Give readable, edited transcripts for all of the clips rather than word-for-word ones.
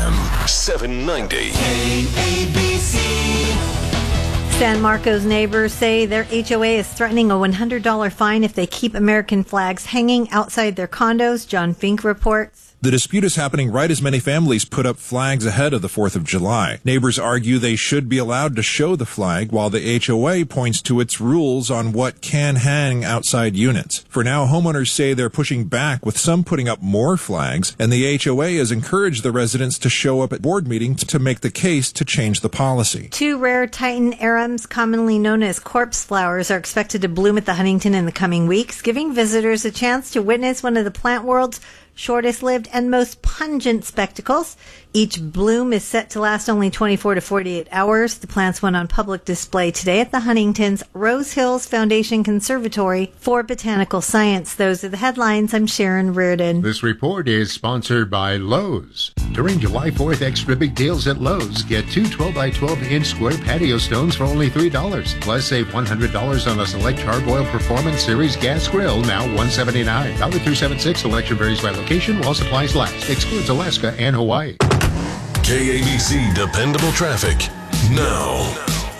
AM 790. San Marcos neighbors say their HOA is threatening a $100 fine if they keep American flags hanging outside their condos. John Fink reports. The dispute is happening right as many families put up flags ahead of the 4th of July. Neighbors argue they should be allowed to show the flag, while the HOA points to its rules on what can hang outside units. For now, homeowners say they're pushing back, with some putting up more flags, and the HOA has encouraged the residents to show up at board meetings to make the case to change the policy. 2 rare Titan arums, commonly known as corpse flowers, are expected to bloom at the Huntington in the coming weeks, giving visitors a chance to witness one of the plant world's shortest-lived and most pungent spectacles. Each bloom is set to last only 24 to 48 hours. The plants went on public display today at the Huntington's Rose Hills Foundation Conservatory for Botanical Science. Those are the headlines. I'm Sharon Reardon. This report is sponsored by Lowe's. During July 4th, extra big deals at Lowe's. Get 2 12x12-inch square patio stones for only $3. Plus, save $100 on a select Char-Broil Performance Series gas grill, now $179. Dollar through 7.6. Selection varies by location while supplies last. Excludes Alaska and Hawaii. KABC Dependable Traffic now.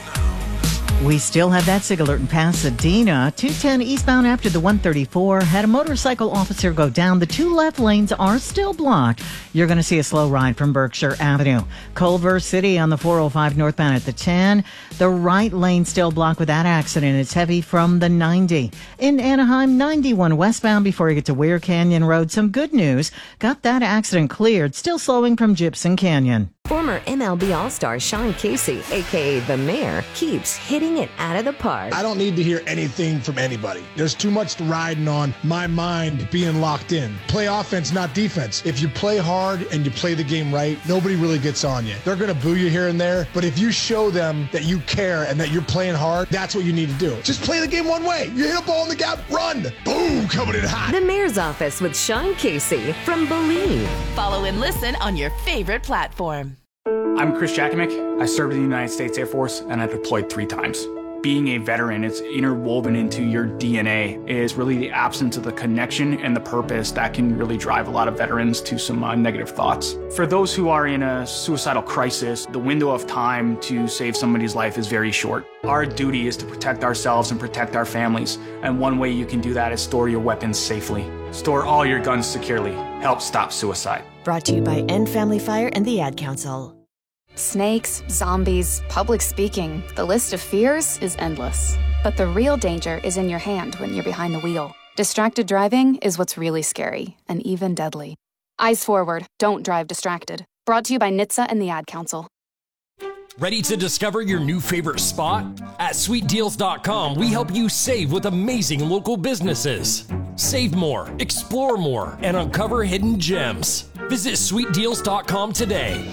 We still have that SIG alert in Pasadena. 210 eastbound after the 134. Had a motorcycle officer go down. The 2 left lanes are still blocked. You're going to see a slow ride from Berkshire Avenue. Culver City on the 405 northbound at the 10. The right lane still blocked with that accident. It's heavy from the 90. In Anaheim, 91 westbound before you get to Weir Canyon Road. Some good news. Got that accident cleared. Still slowing from Gibson Canyon. Former MLB All-Star Sean Casey, a.k.a. The Mayor, keeps hitting it out of the park. I don't need to hear anything from anybody. There's too much riding on my mind being locked in. Play offense, not defense. If you play hard and you play the game right, nobody really gets on you. They're going to boo you here and there, but if you show them that you care and that you're playing hard, that's what you need to do. Just play the game one way. You hit a ball in the gap, run. Boom, coming in hot. The Mayor's Office with Sean Casey from Believe. Follow and listen on your favorite platform. I'm Chris Jakimick. I served in the United States Air Force and I deployed 3 times. Being a veteran, it's interwoven into your DNA. It is really the absence of the connection and the purpose that can really drive a lot of veterans to some negative thoughts. For those who are in a suicidal crisis, the window of time to save somebody's life is very short. Our duty is to protect ourselves and protect our families. And one way you can do that is store your weapons safely. Store all your guns securely. Help stop suicide. Brought to you by End Family Fire and the Ad Council. Snakes, zombies, public speaking. The list of fears is endless. But the real danger is in your hand when you're behind the wheel. Distracted driving is what's really scary and even deadly. Eyes forward, don't drive distracted. Brought to you by NHTSA and the Ad Council. Ready to discover your new favorite spot? At SweetDeals.com, we help you save with amazing local businesses. Save more, explore more, and uncover hidden gems. Visit SweetDeals.com today.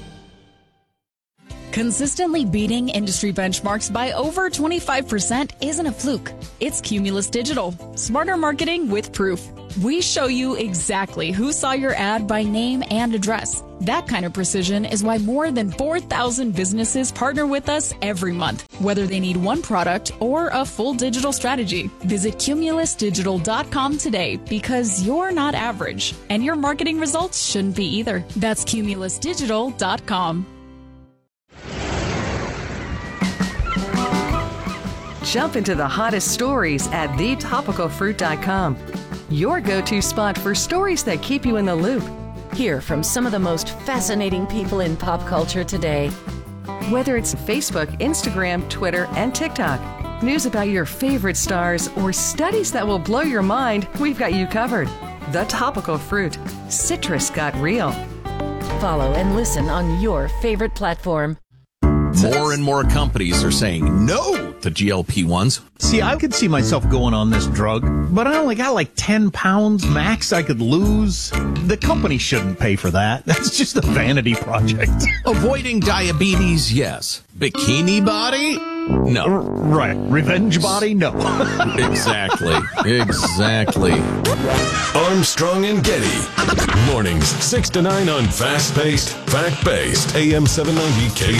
Consistently beating industry benchmarks by over 25% isn't a fluke. It's Cumulus Digital. Smarter marketing with proof. We show you exactly who saw your ad by name and address. That kind of precision is why more than 4,000 businesses partner with us every month, whether they need one product or a full digital strategy. Visit CumulusDigital.com today because you're not average, and your marketing results shouldn't be either. That's CumulusDigital.com. Jump into the hottest stories at thetopicalfruit.com. Your go-to spot for stories that keep you in the loop. Hear from some of the most fascinating people in pop culture today. Whether it's Facebook, Instagram, Twitter, and TikTok, news about your favorite stars, or studies that will blow your mind, we've got you covered. The Topical Fruit. Citrus got real. Follow and listen on your favorite platform. More and more companies are saying no to GLP-1s. See, I could see myself going on this drug, but I only got like 10 pounds max I could lose. The company shouldn't pay for that. That's just a vanity project. Avoiding diabetes, yes. Bikini body? No. Right. Revenge body? No. Exactly. Armstrong and Getty. Mornings 6 to 9 on fast-paced, fact-based AM 790 KABC.